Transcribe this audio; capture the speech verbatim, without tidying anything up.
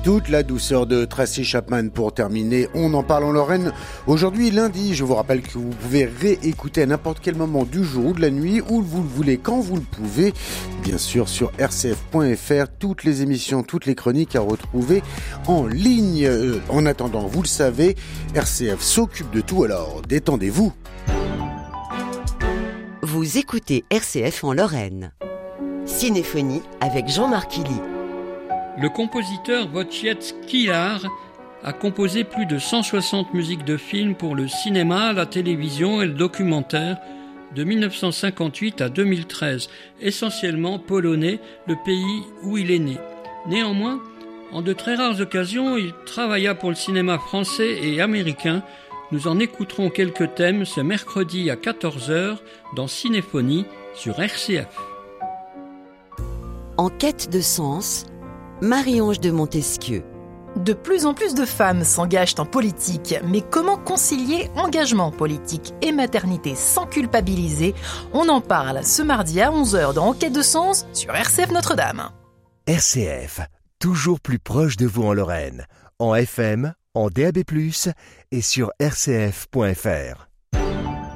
Toute la douceur de Tracy Chapman pour terminer. On en parle en Lorraine. Aujourd'hui, lundi, je vous rappelle que vous pouvez réécouter à n'importe quel moment du jour ou de la nuit, où vous le voulez, quand vous le pouvez. Bien sûr, sur r c f point f r, toutes les émissions, toutes les chroniques à retrouver en ligne. Euh, en attendant, vous le savez, R C F s'occupe de tout, alors détendez-vous. Vous écoutez R C F en Lorraine. Cinéphonie avec Jean-Marc Illy. Le compositeur Wojciech Kilar a composé plus de cent soixante musiques de films pour le cinéma, la télévision et le documentaire de dix-neuf cent cinquante-huit à deux mille treize, essentiellement polonais, le pays où il est né. Néanmoins, en de très rares occasions, il travailla pour le cinéma français et américain. Nous en écouterons quelques thèmes ce mercredi à quatorze heures dans Cinéphonie sur R C F. En quête de sens, Marie-Ange de Montesquieu. De plus en plus de femmes s'engagent en politique, mais comment concilier engagement politique et maternité sans culpabiliser? On en parle ce mardi à onze heures dans En quête de sens sur R C F Notre-Dame. R C F, toujours plus proche de vous en Lorraine, en F M, en D A B plus, et sur r c f point f r.